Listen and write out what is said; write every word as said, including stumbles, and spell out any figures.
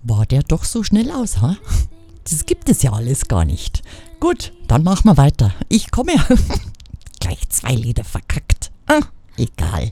war der doch so schnell aus, ha? Das gibt es ja alles gar nicht. Gut, dann machen wir weiter. Ich komme. Gleich zwei Lieder verkackt. Ah, egal.